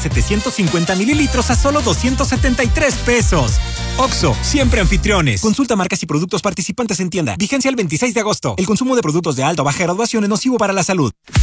750 mililitros a solo 273 pesos. Oxxo, siempre anfitriones. Consulta marcas y productos participantes en tienda. Vigencia el 26 de agosto. El consumo de productos de alta o baja graduación es nocivo para la salud.